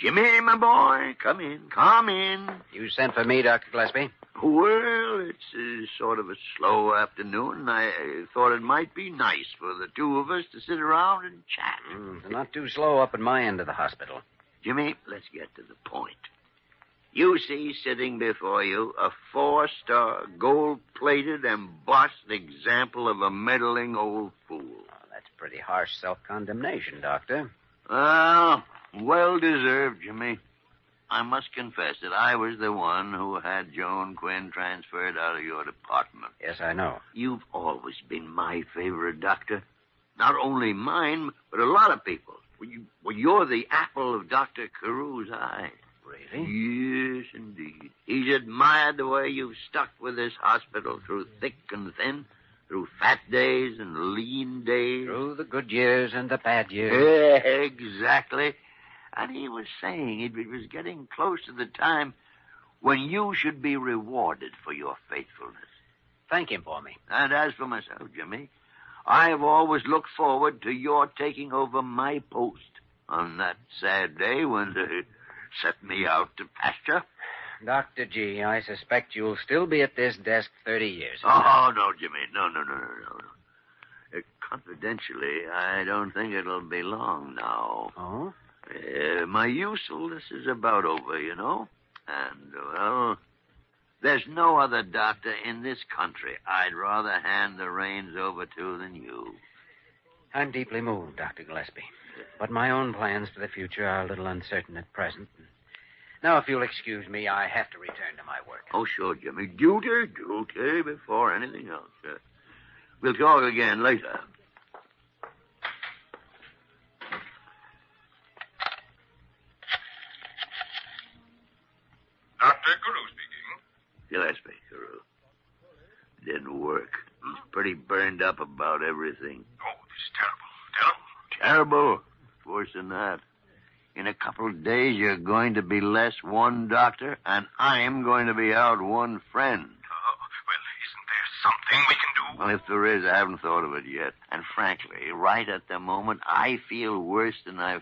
Jimmy, my boy, come in, come in. You sent for me, Dr. Gillespie? Well, it's sort of a slow afternoon, and I thought it might be nice for the two of us to sit around and chat. Not too slow up at my end of the hospital. Jimmy, let's get to the point. You see sitting before you a 4-star, gold-plated, embossed example of a meddling old fool. Oh, that's pretty harsh self-condemnation, Doctor. Well-deserved, Jimmy. I must confess that I was the one who had Joan Quinn transferred out of your department. Yes, I know. You've always been my favorite doctor. Not only mine, but a lot of people. You're the apple of Dr. Carew's eye. Really? Yes, indeed. He's admired the way you've stuck with this hospital through thick and thin, through fat days and lean days. Through the good years and the bad years. Exactly. And he was saying it was getting close to the time when you should be rewarded for your faithfulness. Thank him for me. And as for myself, Jimmy, I have always looked forward to your taking over my post on that sad day when they set me out to pasture. Dr. G, I suspect you'll still be at this desk 30 years. Oh, no, Jimmy. No. Confidentially, I don't think it'll be long now. Oh? My usefulness is about over, you know. And, well, there's no other doctor in this country I'd rather hand the reins over to than you. I'm deeply moved, Dr. Gillespie. But my own plans for the future are a little uncertain at present. Now, if you'll excuse me, I have to return to my work. Oh, sure, Jimmy. Duty before anything else. We'll talk again later. Dr. Carew speaking. Gillespie, Carew. Didn't work. He's pretty burned up about everything. Oh, this is terrible. Terrible? Worse than that. In a couple of days, you're going to be less one doctor, and I'm going to be out one friend. Well, isn't there something we can do? Well, if there is, I haven't thought of it yet. And frankly, right at the moment, I feel worse than I've